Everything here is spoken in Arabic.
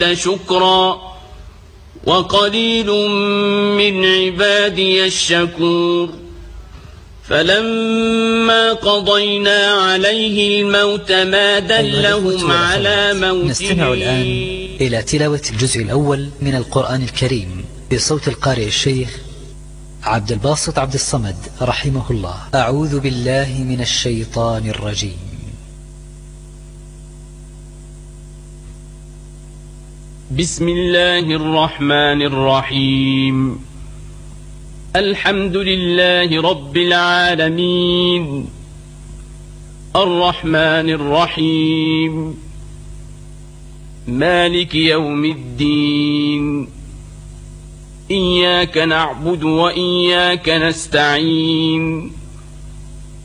شكرا وقليل من عبادي الشكور فلما قضينا عليه الموت ما دلهم على موته. نستمع الآن إلى تلاوة الجزء الأول من القرآن الكريم بصوت القارئ الشيخ عبد الباسط عبد الصمد رحمه الله. أعوذ بالله من الشيطان الرجيم. بسم الله الرحمن الرحيم. الحمد لله رب العالمين الرحمن الرحيم مالك يوم الدين إياك نعبد وإياك نستعين